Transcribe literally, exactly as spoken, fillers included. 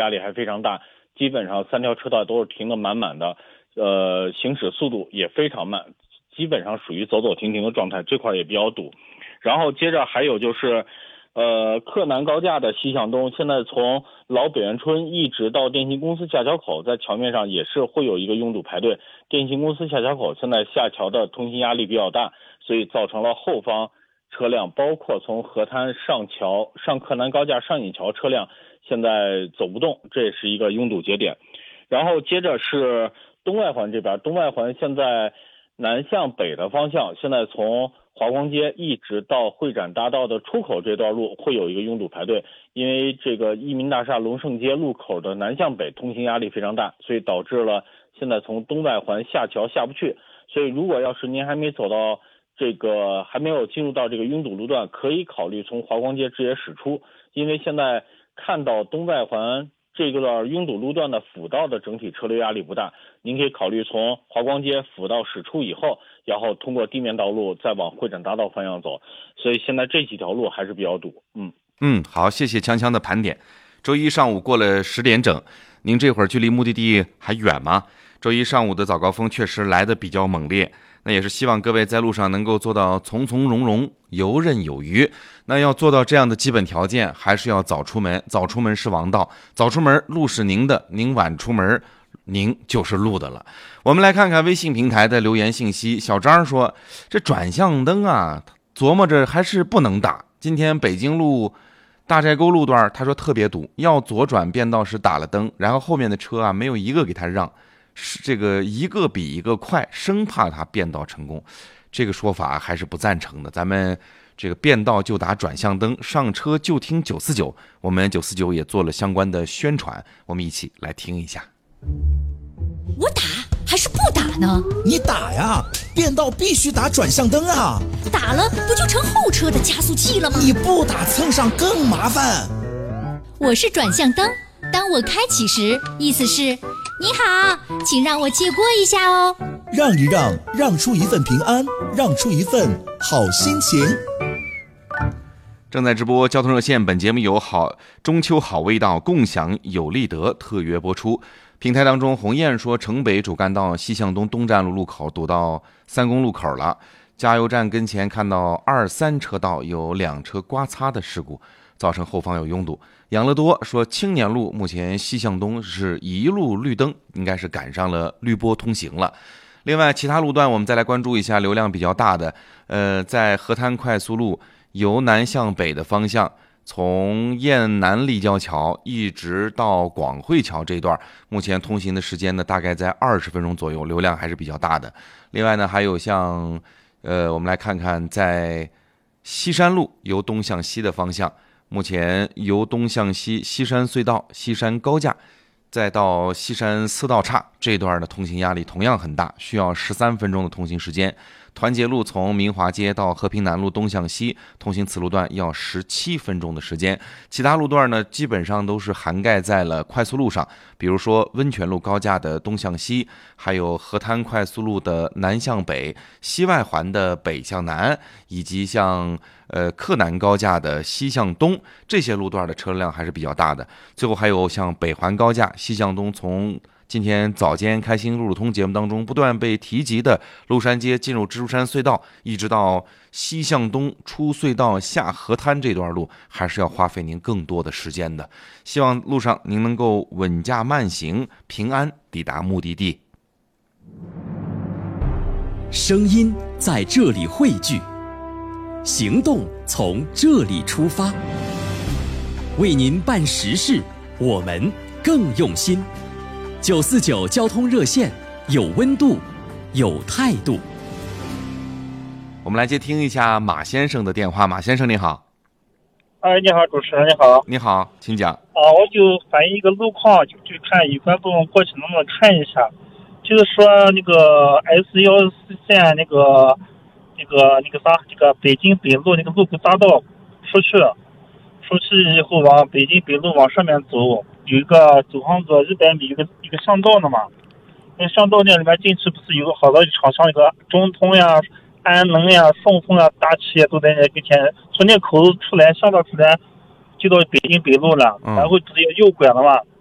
压力还非常大，基本上三条车道都是停得满满的，呃，行驶速度也非常慢，基本上属于走走停停的状态，这块也比较堵。然后接着还有就是，呃，克南高架的西向东，现在从老北园村一直到电信公司下桥口，在桥面上也是会有一个拥堵排队。电信公司下桥口现在下桥的通行压力比较大，所以造成了后方车辆，包括从河滩上桥上克南高架上引桥车辆现在走不动，这也是一个拥堵节点。然后接着是东外环这边，东外环现在南向北的方向，现在从华光街一直到会展大道的出口这段路会有一个拥堵排队，因为这个益民大厦龙盛街路口的南向北通行压力非常大，所以导致了现在从东外环下桥下不去。所以如果要是您还没走到这个还没有进入到这个拥堵路段，可以考虑从华光街直接驶出，因为现在看到东外环这个段拥堵路段的辅道的整体车流压力不大，您可以考虑从华光街辅道驶出以后，然后通过地面道路再往会展大道方向走，所以现在这几条路还是比较堵。嗯嗯，好，谢谢强强的盘点。周一上午过了十点整，您这会儿距离目的地还远吗？周一上午的早高峰确实来得比较猛烈，那也是希望各位在路上能够做到从从容容、游刃有余。那要做到这样的基本条件，还是要早出门，早出门是王道，早出门路是您的，您晚出门您就是路的了。我们来看看微信平台的留言信息。小张说，这转向灯啊，琢磨着还是不能打。今天北京路大寨沟路段他说特别堵，要左转变道时打了灯，然后后面的车啊没有一个给他让，是这个一个比一个快，生怕他变道成功。这个说法还是不赞成的，咱们这个变道就打转向灯，上车就听九四九，我们九四九也做了相关的宣传，我们一起来听一下。 我打还是不打呢？ 你打呀，变道必须打转向灯啊！ 打了不就成后车的加速器了吗？ 你不打蹭上更麻烦。 我是转向灯，当我开启时，意思是你好，请让我借过一下哦。 让一让，让出一份平安，让出一份好心情。 正在直播交通热线，本节目由好中秋好味道共享有利德特约播出。平台当中，鸿雁说，城北主干道西向东东站路路口堵到三公路口了，加油站跟前看到二三车道有两车刮擦的事故，造成后方有拥堵。养乐多说，青年路目前西向东是一路绿灯，应该是赶上了绿波通行了。另外其他路段我们再来关注一下流量比较大的，呃，在河滩快速路由南向北的方向，从雁南立交桥一直到广汇桥这一段，目前通行的时间呢大概在二十分钟左右，流量还是比较大的。另外呢还有像呃我们来看看在西山路由东向西的方向，目前由东向西西山隧道、西山高架再到西山四道岔这段的通行压力同样很大，需要十三分钟的通行时间。团结路从明华街到和平南路东向西通行此路段要十七分钟的时间。其他路段呢基本上都是涵盖在了快速路上，比如说温泉路高架的东向西，还有河滩快速路的南向北，西外环的北向南，以及像呃克南高架的西向东，这些路段的车辆还是比较大的。最后还有像北环高架西向东，从今天早间开心路路通节目当中不断被提及的麓山街进入蜘蛛山隧道，一直到西向东出隧道下河滩这段路，还是要花费您更多的时间的。希望路上您能够稳驾慢行，平安抵达目的地。 声音在这里汇聚，行动从这里出发，为您办实事，我们更用心。九四九交通热线，有温度，有态度。 我们来接听一下马先生的电话。马先生你好。 哎，你好，主持人你好。 你好，请讲。 啊，我就反映一个路况，就就看有关部门过去能不能看一下。就是说那个 S 幺四线那个那个那个啥，这个北京北路那个路口大道出去，出去以后往北京北路往上面走。有一个走上个一百米一个一个巷道的嘛，那巷道那里面进去不是有个好多厂商，一个中通呀、安能呀、顺丰呀大企业都在那跟前，从那口子出来巷道出来就到北京北路了，然后直接右拐了嘛。